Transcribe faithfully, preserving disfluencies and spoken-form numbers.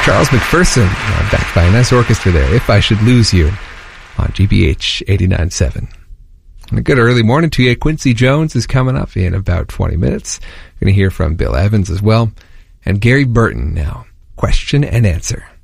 Charles McPherson, uh, backed by a nice orchestra there, If I Should Lose You, on G B H eighty-nine point seven. And a good early morning to you. Quincy Jones is coming up in about twenty minutes. We're going to hear from Bill Evans as well. And Gary Burton now. Question and answer.